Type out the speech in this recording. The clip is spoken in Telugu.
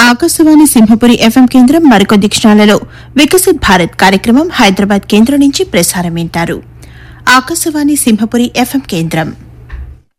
ఆకాశవాణి సింహపురి ఎఫ్ఎం కేంద్రం మరికొద్ది క్షణాలలో వికసిత్ భారత్ కార్యక్రమం హైదరాబాద్ కేంద్రం నుంచి ప్రసారం వింటారు. ఆకాశవాణి సింహపురి ఎఫ్ఎం కేంద్రం.